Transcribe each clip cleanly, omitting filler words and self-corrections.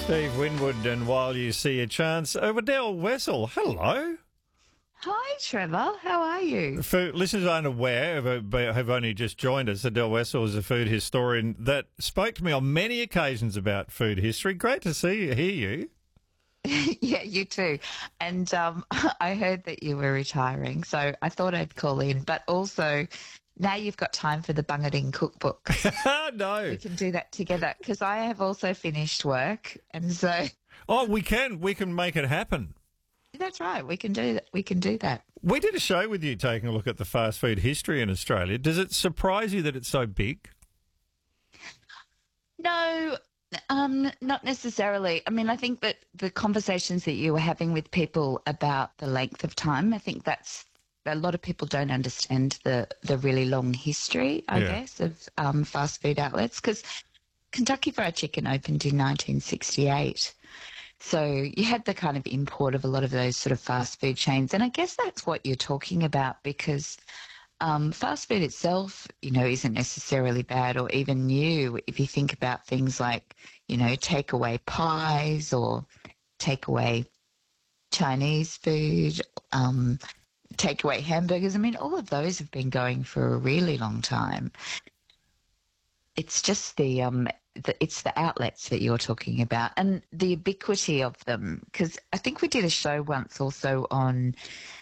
Steve Winwood, and While You See a Chance. Adele Wessel, hello. Hi, Trevor. How are you? For listeners unaware, have only just joined us, Adele Wessel is a food historian that spoke to me on many occasions about food history. Great to hear you. Yeah, you too. And I heard that you were retiring, so I thought I'd call in. But also, now you've got time for the Bungading cookbook. No. We can do that together because I have also finished work, and so. Oh, we can make it happen. That's right. We can do that. We can do that. We did a show with you taking a look at the fast food history in Australia. Does it surprise you that it's so big? No, not necessarily. I mean, I think that the conversations that you were having with people about the length of time, I think that's a lot of people don't understand the really long history, I guess, of fast food outlets, because Kentucky Fried Chicken opened in 1968. So you had the kind of import of a lot of those sort of fast food chains. And I guess that's what you're talking about, because fast food itself, isn't necessarily bad or even new if you think about things like, takeaway pies or takeaway Chinese food, takeaway hamburgers. I mean, all of those have been going for a really long time. It's just it's the outlets that you're talking about and the ubiquity of them. Because I think we did a show once also on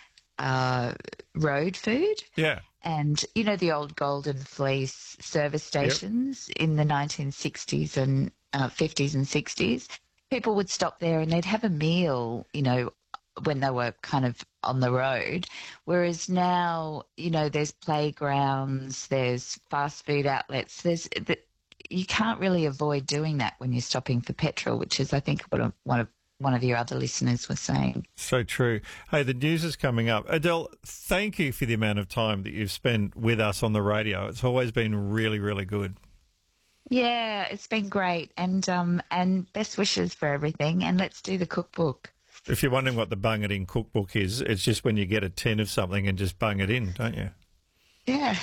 road food. Yeah. And, the old Golden Fleece service stations in the 1960s and 50s and 60s. People would stop there and they'd have a meal, when they were kind of on the road. Whereas now, there's playgrounds, there's fast food outlets, you can't really avoid doing that when you're stopping for petrol, which is, I think, what one of your other listeners was saying. So true. Hey, the news is coming up. Adele, thank you for the amount of time that you've spent with us on the radio. It's always been really, really good. Yeah, it's been great. And best wishes for everything. And let's do the cookbook. If you're wondering what the bung it in cookbook is, it's just when you get a tin of something and just bung it in, don't you? Yeah.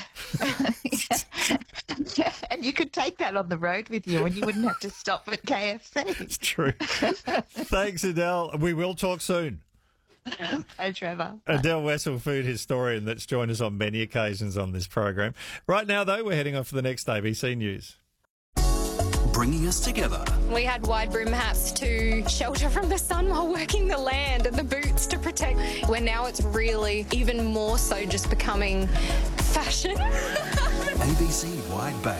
Yeah. And you could take that on the road with you and you wouldn't have to stop at KFC. It's true. Thanks, Adele. We will talk soon. Hi, Trevor. Adele Wessel, food historian that's joined us on many occasions on this program. Right now, though, we're heading off for the next ABC News. Bringing us together. We had wide brim hats to shelter from the sun while working the land and the boots to protect, where now it's really even more so just becoming fashion. ABC Wide Bay.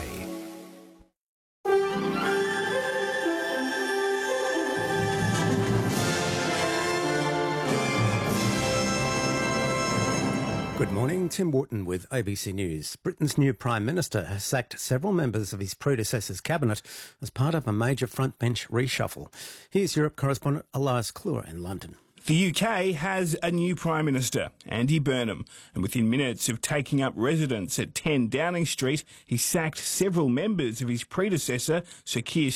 Good morning, Tim Wharton with ABC News. Britain's new Prime Minister has sacked several members of his predecessor's cabinet as part of a major frontbench reshuffle. Here's Europe correspondent Elias Clure in London. The UK has a new Prime Minister, Andy Burnham, and within minutes of taking up residence at 10 Downing Street, he sacked several members of his predecessor, Sir Keir